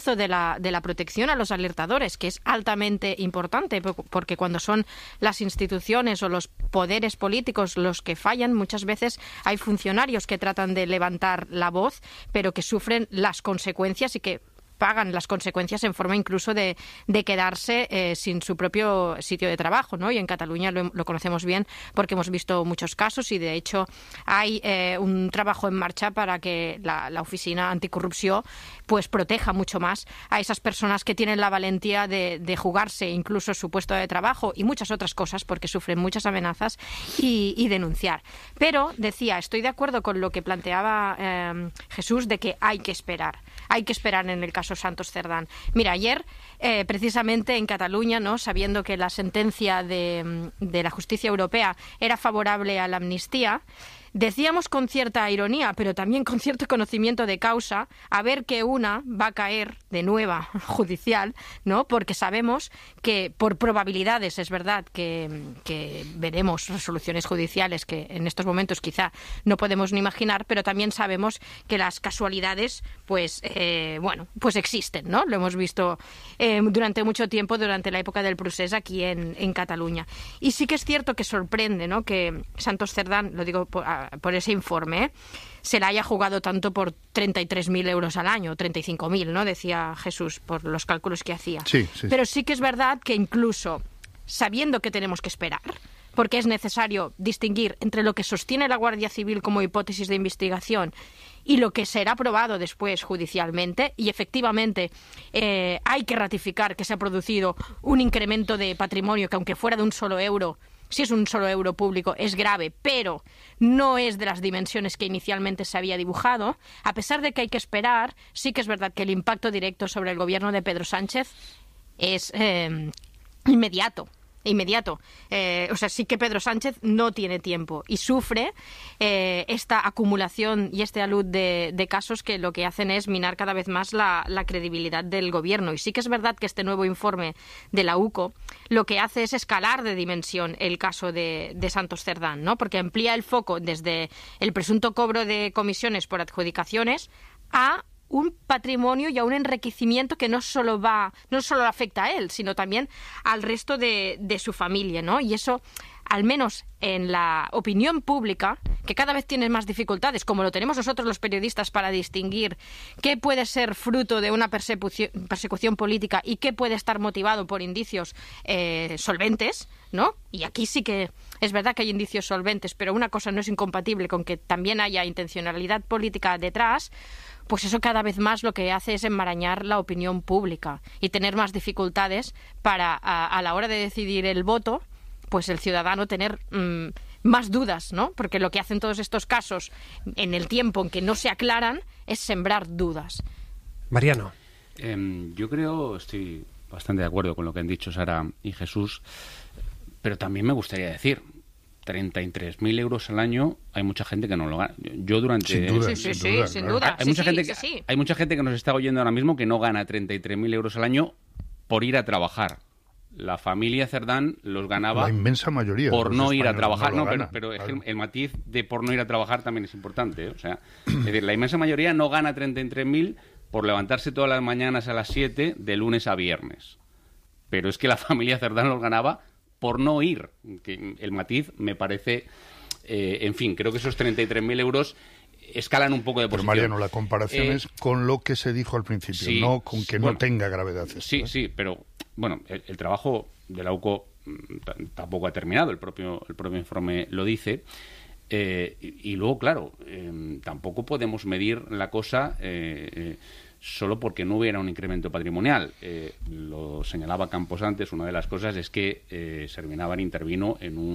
de la protección a los alertadores, que es altamente importante, porque cuando son las instituciones o los poderes políticos los que fallan, muchas veces hay funcionarios que tratan de levantar la voz, pero que sufren las consecuencias y que pagan las consecuencias en forma incluso de quedarse sin su propio sitio de trabajo, ¿no? Y en Cataluña lo conocemos bien porque hemos visto muchos casos y, de hecho, hay un trabajo en marcha para que la Oficina Anticorrupció pues proteja mucho más a esas personas que tienen la valentía de jugarse incluso su puesto de trabajo y muchas otras cosas, porque sufren muchas amenazas, y denunciar. Pero, decía, estoy de acuerdo con lo que planteaba Jesús, de que hay que esperar. Hay que esperar en el caso Santos Cerdán. Mira, ayer, precisamente en Cataluña, ¿no?, sabiendo que la sentencia de la justicia europea era favorable a la amnistía, decíamos con cierta ironía, pero también con cierto conocimiento de causa, a ver que una va a caer de nueva judicial, ¿no? Porque sabemos que por probabilidades, es verdad que veremos resoluciones judiciales que en estos momentos quizá no podemos ni imaginar, pero también sabemos que las casualidades, pues existen, ¿no? Lo hemos visto durante mucho tiempo, durante la época del procés aquí en Cataluña. Y sí que es cierto que sorprende, ¿no?, que Santos Cerdán, lo digo por ese informe, se la haya jugado tanto por 33.000 euros al año, 35.000, ¿no?, decía Jesús, por los cálculos que hacía. Sí. Pero sí que es verdad que incluso sabiendo que tenemos que esperar, porque es necesario distinguir entre lo que sostiene la Guardia Civil como hipótesis de investigación y lo que será probado después judicialmente, y efectivamente hay que ratificar que se ha producido un incremento de patrimonio que, aunque fuera de un solo euro, si es un solo euro público, es grave, pero no es de las dimensiones que inicialmente se había dibujado. A pesar de que hay que esperar, sí que es verdad que el impacto directo sobre el gobierno de Pedro Sánchez es inmediato. Sí que Pedro Sánchez no tiene tiempo y sufre esta acumulación y este alud de casos que lo que hacen es minar cada vez más la credibilidad del gobierno. Y sí que es verdad que este nuevo informe de la UCO lo que hace es escalar de dimensión el caso de Santos Cerdán, ¿no? Porque amplía el foco desde el presunto cobro de comisiones por adjudicaciones a un patrimonio y a un enriquecimiento que no solo afecta a él, sino también al resto de su familia, ¿no? Y eso, al menos en la opinión pública, que cada vez tiene más dificultades, como lo tenemos nosotros los periodistas, para distinguir qué puede ser fruto de una persecución política y qué puede estar motivado por indicios solventes, ¿no? Y aquí sí que es verdad que hay indicios solventes, pero una cosa no es incompatible con que también haya intencionalidad política detrás. Pues eso cada vez más lo que hace es enmarañar la opinión pública y tener más dificultades para, a la hora de decidir el voto, pues el ciudadano tener más dudas, ¿no? Porque lo que hacen todos estos casos en el tiempo en que no se aclaran es sembrar dudas. Mariano. Yo estoy bastante de acuerdo con lo que han dicho Sara y Jesús, pero también me gustaría decir, 33.000 euros al año, hay mucha gente que no lo gana. Yo durante... Sin duda. Hay mucha gente que nos está oyendo ahora mismo que no gana 33.000 euros al año por ir a trabajar. La familia Cerdán los ganaba... La inmensa mayoría. Por no ir a trabajar. No, pero claro. el matiz de por no ir a trabajar también es importante, ¿eh? O sea, es decir, la inmensa mayoría no gana 33.000 por levantarse todas las mañanas a las 7 de lunes a viernes. Pero es que la familia Cerdán los ganaba por no ir, que el matiz me parece, en fin, creo que esos 33.000 euros escalan un poco de posición. Pero Mariano, la comparación es con lo que se dijo al principio, sí, no con que no tenga gravedad esto. Sí, pero bueno, el trabajo de la UCO tampoco ha terminado, el propio informe lo dice, y luego, claro, tampoco podemos medir la cosa solo porque no hubiera un incremento patrimonial. Lo señalaba Campos antes, una de las cosas es que Servinávar intervino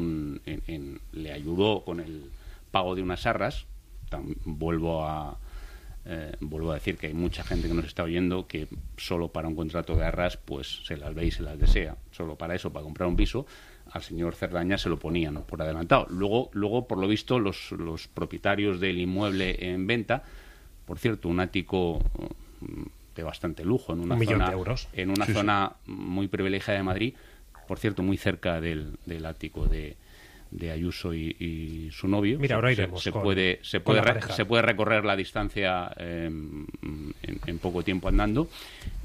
le ayudó con el pago de unas arras. Vuelvo a decir que hay mucha gente que nos está oyendo que solo para un contrato de arras pues se las ve y se las desea. Solo para eso, para comprar un piso, al señor Cerdaña se lo ponían por adelantado. Luego por lo visto, los propietarios del inmueble en venta, por cierto, un ático de bastante lujo en una €1 millón. En una zona muy privilegiada de Madrid, por cierto, muy cerca del ático de de Ayuso y su novio. Mira, ahora iremos se con puede la pareja. recorrer la distancia en poco tiempo andando.